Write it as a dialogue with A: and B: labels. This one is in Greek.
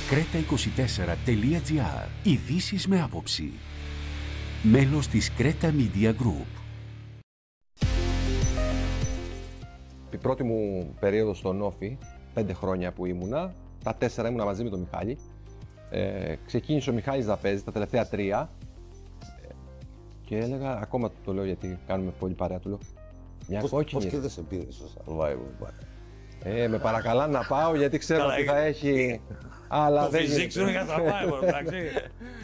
A: Creta24.gr. Ειδήσεις με άποψη. Μέλος της Creta Media Group.
B: Η πρώτη μου περίοδο στο Νόφι, 5 χρόνια που ήμουνα, τα 4 ήμουνα μαζί με τον Μιχάλη. Ξεκίνησε ο Μιχάλης να παίζει τα τελευταία 3 και έλεγα, ακόμα το λέω γιατί κάνουμε πολύ παρέα, του λέω μια κόκκινη.
C: Πώς και δεν σε πήρε στο Survivor?
B: Με παρακαλά να πάω γιατί ξέρω ότι θα έχει. Αλλά
C: το φυσίξουν για Survivor, εντάξει.